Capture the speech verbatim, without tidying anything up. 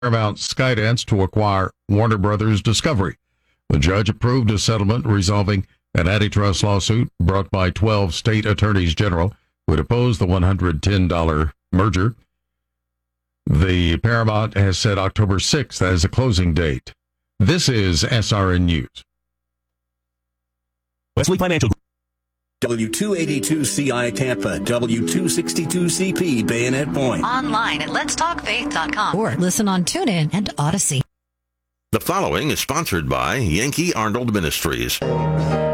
Paramount Skydance to acquire Warner Brothers Discovery. The judge approved a settlement resolving an antitrust lawsuit brought by twelve state attorneys general who would oppose the one hundred ten dollars merger. The Paramount has set October sixth as a closing date. This is S R N News. Wesley Financial Group. W two eighty-two C I Tampa, W two sixty-two C P Bayonet Point. Online at lets talk faith dot com or listen on TuneIn and Odyssey. The following is sponsored by Yankee Arnold Ministries.